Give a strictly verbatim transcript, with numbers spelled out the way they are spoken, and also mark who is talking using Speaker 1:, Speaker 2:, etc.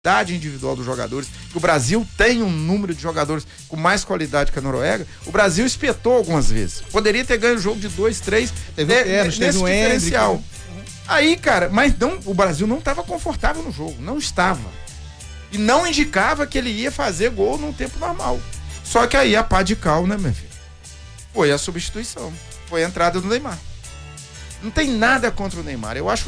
Speaker 1: qualidade individual dos jogadores, que o Brasil tem um número de jogadores com mais qualidade que a Noruega, o Brasil espetou algumas vezes. Poderia ter ganho o jogo de dois, três,
Speaker 2: teve,
Speaker 1: de,
Speaker 2: é,
Speaker 1: nesse
Speaker 2: teve um
Speaker 1: diferencial.
Speaker 2: Hendrick,
Speaker 1: né? Aí, cara, mas não, o Brasil não estava confortável no jogo, não estava. E não indicava que ele ia fazer gol num tempo normal. Só que aí a pá de cal, né, meu filho? Foi a substituição, foi a entrada do Neymar. Não tem nada contra o Neymar, eu acho